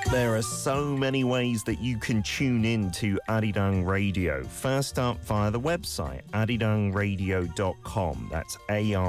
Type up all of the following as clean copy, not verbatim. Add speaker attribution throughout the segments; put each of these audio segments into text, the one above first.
Speaker 1: There are so many ways that you can tune in to Arirang Radio. First up, via the website, arirangradio.com. That's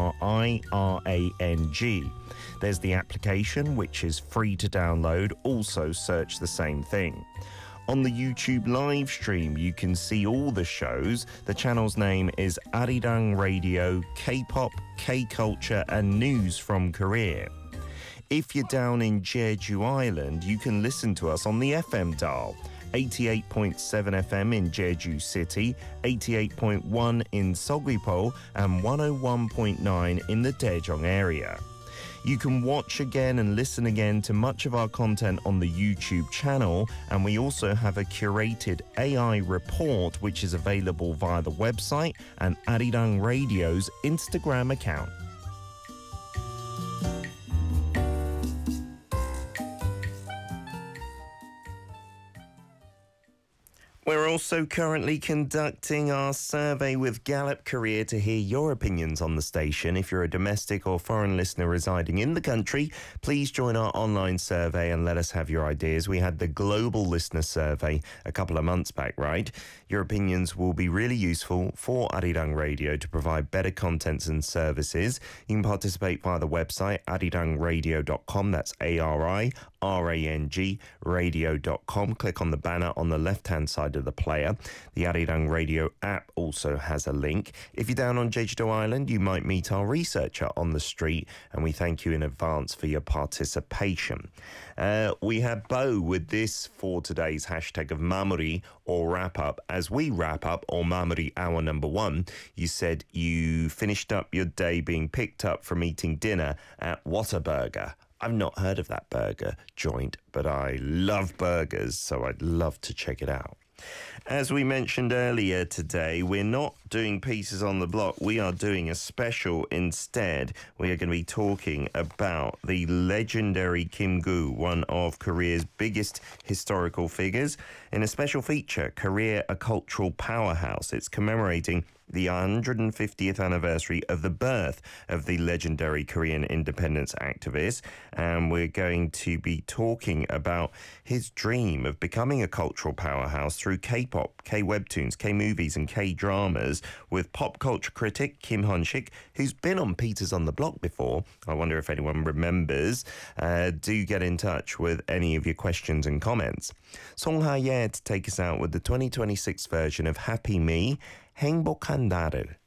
Speaker 1: ARIRANG. There's the application, which is free to download. Also search the same thing. On the YouTube live stream, you can see all the shows. The channel's name is Arirang Radio, K-pop, K-culture and news from Korea. If you're down in Jeju Island, you can listen to us on the FM dial. 88.7 FM in Jeju City, 88.1 in Seogwipo and 101.9 in the Daejeong area. You can watch again and listen again to much of our content on the YouTube channel, and we also have a curated AI report which is available via the website and Arirang Radio's Instagram account. We're also currently conducting our survey with Gallup Korea to hear your opinions on the station. If you're a domestic or foreign listener residing in the country, please join our online survey and let us have your ideas. We had the global listener survey a couple of months back, right? Your opinions will be really useful for Arirang Radio to provide better contents and services. You can participate via the website, arirangradio.com. That's ARIRANG radio.com. Click on the banner on the left-hand side of the player. The Arirang Radio app also has a link. If you're down on Jeju Island, you might meet our researcher on the street, and we thank you in advance for your participation. We have Bo with this for today's hashtag of Mamuri or wrap up. As we wrap up, or Mamuri hour number 1, you said you finished up your day being picked up from eating dinner at Whataburger. I've not heard of that burger joint, but I love burgers, so I'd love to check it out. As we mentioned earlier today, we're not doing Pieces on the Block. We are doing a special instead. We are going to be talking about the legendary Kim Gu, one of Korea's biggest historical figures, in a special feature, Korea, a Cultural Powerhouse. It's commemorating the 150th anniversary of the birth of the legendary Korean independence activist. And we're going to be talking about his dream of becoming a cultural powerhouse through K-pop, K-webtoons, K-movies and K-dramas with pop culture critic Kim Hyun-sik, who's been on Peters on the Block before. I wonder if anyone remembers. Do get in touch with any of your questions and comments. Song Ha-ye to take us out with the 2026 version of Happy Me, 행복한 나를.